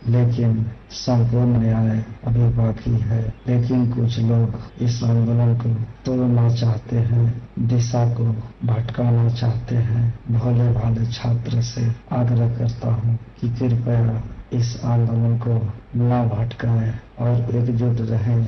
लेकिन संपूर्ण न्याय अभी बाकी है। लेकिन कुछ लोग इस आंदोलन को तोड़ना चाहते हैं, दिशा को भटकाना चाहते हैं। भोले भाले छात्र से आग्रह करता हूँ कि कृपया इस आंदोलन को न भटकाएं और एकजुट रहें।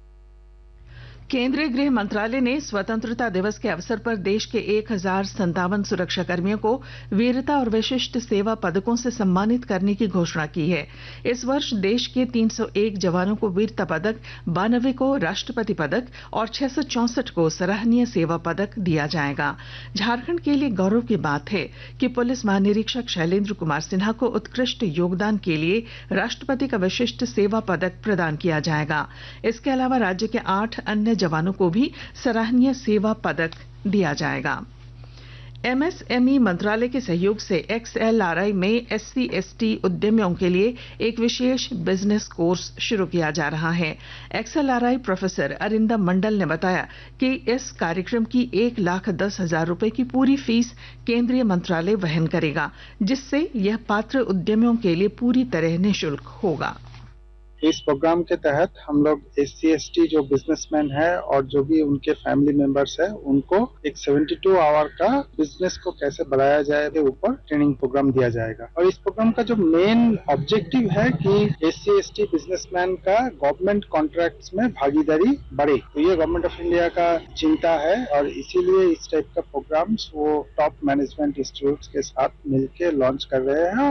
केंद्रीय गृह मंत्रालय ने स्वतंत्रता दिवस के अवसर पर देश के 1057 सुरक्षाकर्मियों को वीरता और विशिष्ट सेवा पदकों से सम्मानित करने की घोषणा की है। इस वर्ष देश के 301 जवानों को वीरता पदक, 92 को राष्ट्रपति पदक और 664 को सराहनीय सेवा पदक दिया जाएगा। झारखंड के लिए गौरव की बात है कि पुलिस महानिरीक्षक शैलेंद्र कुमार सिन्हा को उत्कृष्ट योगदान के लिए राष्ट्रपति का विशिष्ट सेवा पदक प्रदान किया जाएगा। इसके अलावा राज्य के 8 अन्य जवानों को भी सराहनीय सेवा पदक दिया जाएगा। एमएसएमई मंत्रालय के सहयोग से एक्सएलआरआई में एससी/एसटी उद्यमियों के लिए एक विशेष बिजनेस कोर्स शुरू किया जा रहा है। एक्सएलआरआई प्रोफेसर अरिंदम मंडल ने बताया कि इस कार्यक्रम की 1,10,000 रुपए की पूरी फीस केंद्रीय मंत्रालय वहन करेगा, जिससे यह पात्र उद्यमियों के लिए पूरी तरह निःशुल्क होगा। इस प्रोग्राम के तहत हम लोग SC/ST जो बिजनेसमैन है और जो भी उनके फैमिली मेंबर्स है, उनको एक 72 आवर का बिजनेस को कैसे बढ़ाया जाए के ऊपर ट्रेनिंग प्रोग्राम दिया जाएगा। और इस प्रोग्राम का जो मेन ऑब्जेक्टिव है कि SC/ST बिजनेसमैन का गवर्नमेंट कॉन्ट्रैक्ट्स में भागीदारी बढ़े। तो ये गवर्नमेंट ऑफ इंडिया का चिंता है और इसीलिए इस टाइप का प्रोग्राम्स वो टॉप मैनेजमेंट इंस्टीट्यूट के साथ मिलकर लॉन्च कर रहे हैं।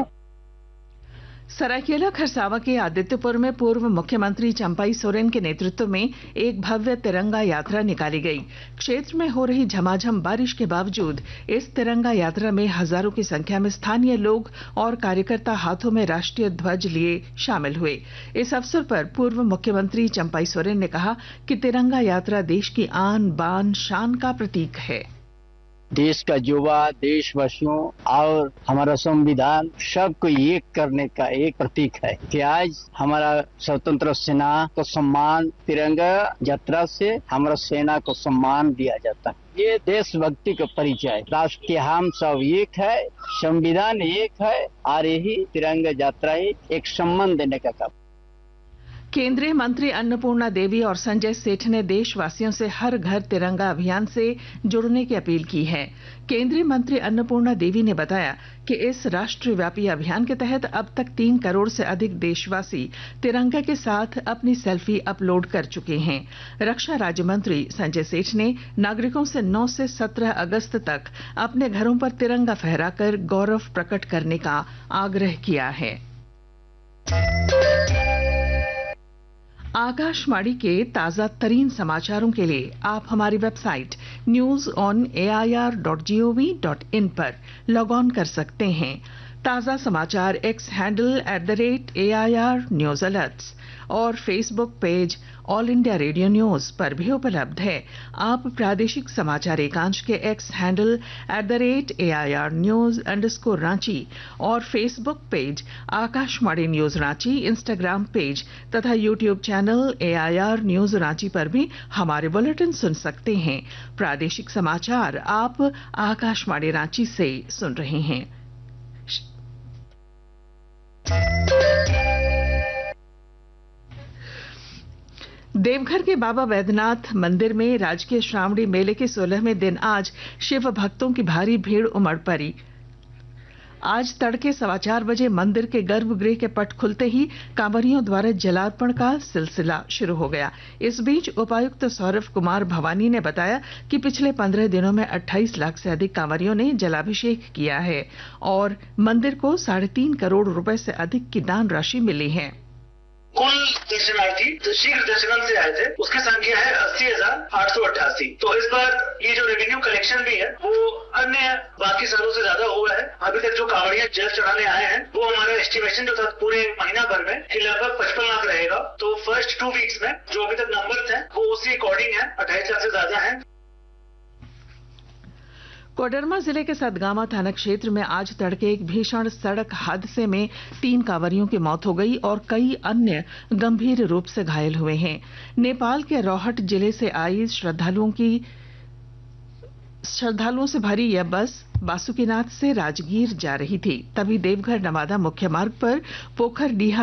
सरायकेला खरसावां के आदित्यपुर में पूर्व मुख्यमंत्री चंपाई सोरेन के नेतृत्व में एक भव्य तिरंगा यात्रा निकाली गई। क्षेत्र में हो रही झमाझम बारिश के बावजूद इस तिरंगा यात्रा में हजारों की संख्या में स्थानीय लोग और कार्यकर्ता हाथों में राष्ट्रीय ध्वज लिए शामिल हुए। इस अवसर पर पूर्व मुख्यमंत्री चंपाई सोरेन ने कहा कि तिरंगा यात्रा देश की आन बान शान का प्रतीक है। देश का युवा, देशवासियों और हमारा संविधान सबको एक करने का एक प्रतीक है कि आज हमारा स्वतंत्र सेना को सम्मान तिरंगा यात्रा से हमारा सेना को सम्मान दिया जाता है। ये देशभक्ति का परिचय है। राष्ट्र के हम सब एक है, संविधान एक है और यही तिरंगा यात्रा ही एक सम्मान देने का काम। केंद्रीय मंत्री अन्नपूर्णा देवी और संजय सेठ ने देशवासियों से हर घर तिरंगा अभियान से जुड़ने की अपील की है। केंद्रीय मंत्री अन्नपूर्णा देवी ने बताया कि इस राष्ट्रव्यापी अभियान के तहत अब तक 3 करोड़ से अधिक देशवासी तिरंगा के साथ अपनी सेल्फी अपलोड कर चुके हैं। रक्षा राज्य मंत्री संजय सेठ ने नागरिकों से 9 से 17 अगस्त तक अपने घरों पर तिरंगा फहराकर गौरव प्रकट करने का आग्रह किया है। आकाशवाणी के ताजा तरीन समाचारों के लिए आप हमारी वेबसाइट newsonair.gov.in पर लॉग ऑन कर सकते हैं। ताजा समाचार x handle @AIR news alerts और Facebook page all India radio news पर भी उपलब्ध है। आप प्रादेशिक समाचार एकांश के एक्स हैंडल @AIR न्यूज _ और Facebook page Akashvani news Ranchi, Instagram page तथा YouTube channel AIR news Ranchi पर भी हमारे बुलेटिन सुन सकते हैं। प्रादेशिक समाचार आप आकाशवाणी रांची से सुन रहे हैं। देवघर के बाबा वैद्यनाथ मंदिर में राजकीय श्रावणी मेले के 16वें दिन आज शिव भक्तों की भारी भीड़ उमड़ पड़ी। आज तड़के 4:15 बजे मंदिर के गर्भगृह के पट खुलते ही कांवरियों द्वारा जलार्पण का सिलसिला शुरू हो गया। इस बीच उपायुक्त सौरभ कुमार भवानी ने बताया कि पिछले 15 दिनों में 28 लाख से अधिक कांवरियों ने जलाभिषेक किया है और मंदिर को 3.5 करोड़ रुपए से अधिक की दान राशि मिली है। कुल दर्शनार्थी जो शीघ्र दर्शन से आए थे उसकी संख्या है 80,888। तो इस बार ये जो रेवेन्यू कलेक्शन भी है वो अन्य बाकी सालों से ज्यादा हुआ है। अभी तक जो कांवड़िया जल चढ़ाने आए हैं वो हमारा एस्टिमेशन जो था पूरे महीना भर में कि लगभग 55 लाख रहेगा। तो फर्स्ट 2 वीक्स में जो अभी तक नंबर थे वो उसी अकॉर्डिंग है, 28 लाख से ज्यादा है। कोडरमा जिले के सतगावा थाना क्षेत्र में आज तड़के एक भीषण सड़क हादसे में 3 कांवरियों की मौत हो गई और कई अन्य गंभीर रूप से घायल हुए हैं। नेपाल के रोहट जिले से आई श्रद्धालुओं से भरी यह बस बासुकीनाथ से राजगीर जा रही थी। तभी देवघर नवादा मुख्य मार्ग पर पोखरडीहा